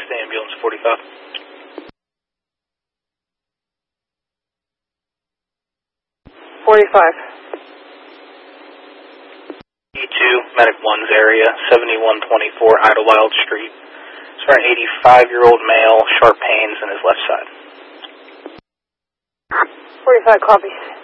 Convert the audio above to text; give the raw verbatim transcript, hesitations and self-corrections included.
to ambulance forty-five. forty-five. E two, Medic one's area, seventy-one twenty-four Idlewild Street. It's for an eighty-five-year-old male, sharp pains in his left side. forty-five copies.